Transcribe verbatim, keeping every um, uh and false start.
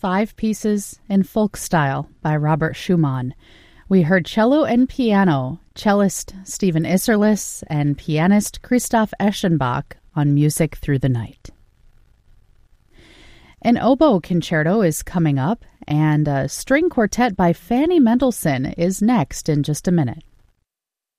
Five Pieces in Folk Style by Robert Schumann. We heard cello and piano, cellist Stephen Isserlis and pianist Christoph Eschenbach on Music Through the Night. An oboe concerto is coming up, and a string quartet by Fanny Mendelssohn is next in just a minute.